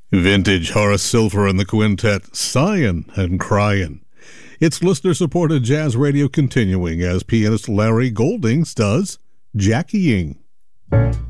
Vintage Horace Silver and the Quintet, Sighin' and Cryin'. It's listener-supported jazz radio continuing as pianist Larry Goldings does Jackieing.